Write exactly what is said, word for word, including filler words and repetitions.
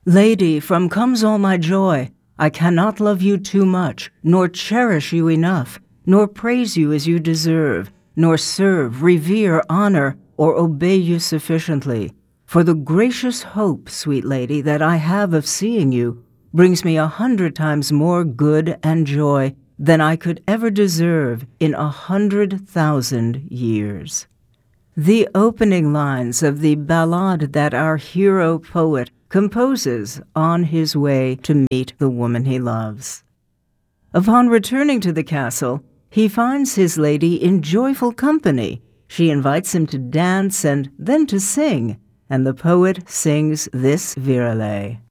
Lady, from comes all my joy. I cannot love you too much, nor cherish you enough, nor praise you as you deserve, nor serve, revere, honor, or obey you sufficiently. For the gracious hope, sweet lady, that I have of seeing you brings me a hundred times more good and joy than I could ever deserve in a hundred thousand years. The opening lines of the ballad that our hero poet composes on his way to meet the woman he loves. Upon returning to the castle, he finds his lady in joyful company. She invites him to dance and then to sing, and the poet sings this virelay.